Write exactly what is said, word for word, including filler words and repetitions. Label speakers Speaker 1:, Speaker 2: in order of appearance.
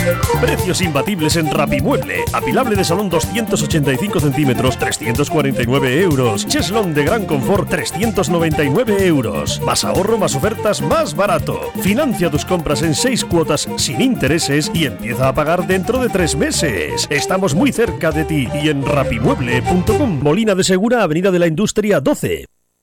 Speaker 1: Precios imbatibles en Rapimueble. Apilable de salón doscientos ochenta y cinco centímetros, trescientos cuarenta y nueve euros. Cheslón de gran confort, trescientos noventa y nueve euros. Más ahorro, más ofertas, más barato. Financia tus compras en seis cuotas sin intereses y empieza a pagar dentro de tres meses. Estamos muy cerca de ti y en rapimueble punto com. Molina de Segura, Avenida de la Industria doce.